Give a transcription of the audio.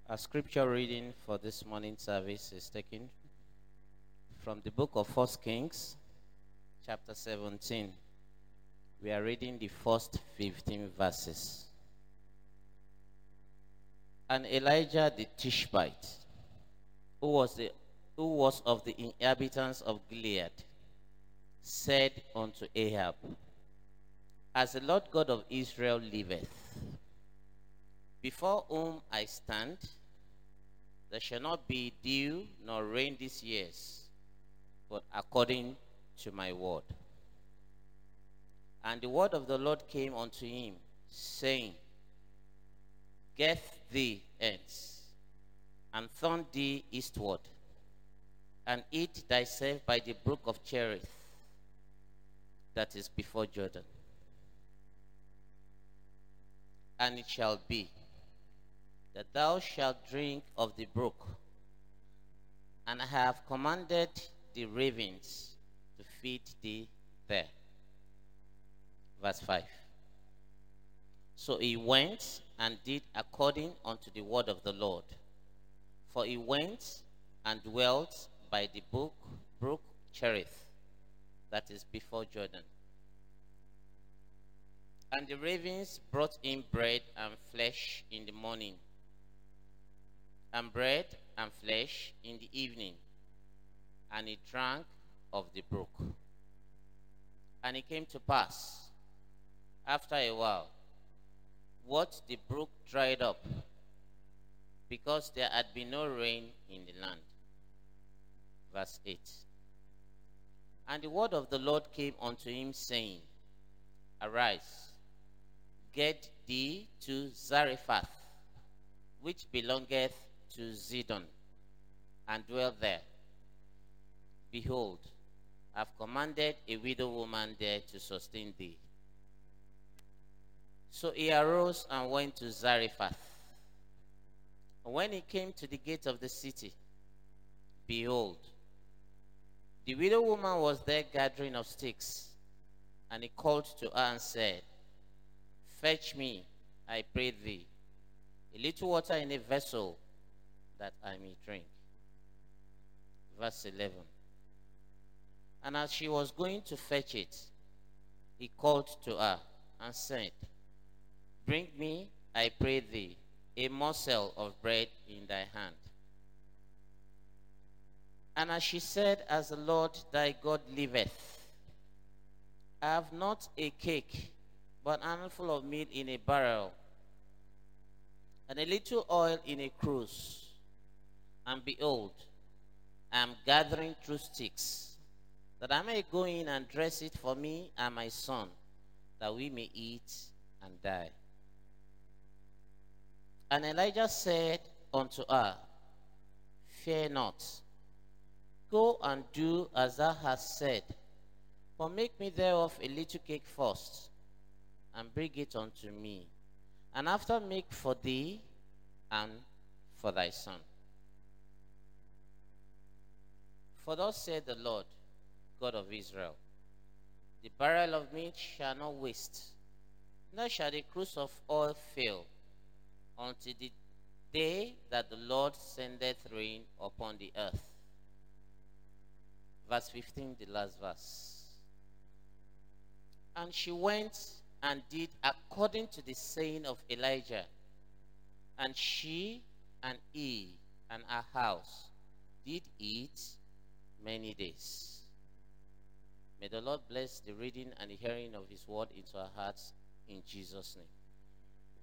Our scripture reading for this morning service is taken from the book of 1 Kings, chapter 17. We are reading the first 15 verses. And Elijah the Tishbite, who was of the inhabitants of Gilead, said unto Ahab, As the Lord God of Israel liveth, before whom I stand, there shall not be dew nor rain this years, but according to my word. And the word of the Lord came unto him, saying, Get thee hence, and turn thee eastward, and eat thyself by the brook of Cherith, that is before Jordan. And it shall be that thou shalt drink of the brook, and I have commanded the ravens to feed thee there. Verse 5. So he went and did according unto the word of the Lord. For he went and dwelt by the brook Cherith, that is before Jordan. And the ravens brought him bread and flesh in the morning, and bread and flesh in the evening, and he drank of the brook. And it came to pass, after a while, what the brook dried up, because there had been no rain in the land. Verse 8. And the word of the Lord came unto him, saying, Arise, get thee to Zarephath, which belongeth to Zidon, and dwell there. Behold, I have commanded a widow woman there to sustain thee. So he arose and went to Zarephath. And when he came to the gate of the city, behold, the widow woman was there gathering of sticks. And he called to her and said, Fetch me, I pray thee, a little water in a vessel, that I may drink. Verse 11. And as she was going to fetch it, he called to her and said, Bring me, I pray thee, a morsel of bread in thy hand. And as she said, As the Lord thy God liveth, I have not a cake, but an handful of meal in a barrel, and a little oil in a cruse. And behold, I am gathering through sticks, that I may go in and dress it for me and my son, that we may eat and die. And Elijah said unto her, Fear not, go and do as thou hast said, but make me thereof a little cake first, and bring it unto me, and after make for thee and for thy son. For thus said the Lord, God of Israel, the barrel of meat shall not waste, nor shall the cruse of oil fail, until the day that the Lord sendeth rain upon the earth. Verse 15, the last verse. And she went and did according to the saying of Elijah, and she and he and her house did eat many days. May the Lord bless the reading and the hearing of his word into our hearts, in Jesus' name.